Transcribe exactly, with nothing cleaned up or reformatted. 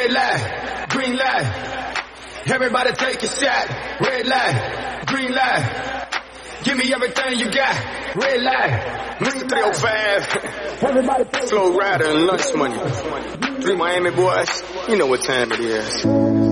Red light, green light. Everybody take a shot. Red light, green light. Give me everything you got. Red light, green three oh five. Everybody Flow Rider and Lunch Money. Three Miami boys, you know what time it is.